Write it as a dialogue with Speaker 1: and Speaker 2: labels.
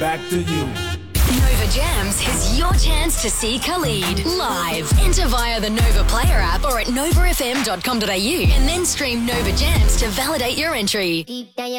Speaker 1: back to you.
Speaker 2: Nova Jams is your chance to see Khalid live. Enter via the Nova Player app or at novafm.com.au and then stream Nova Jams to validate your entry.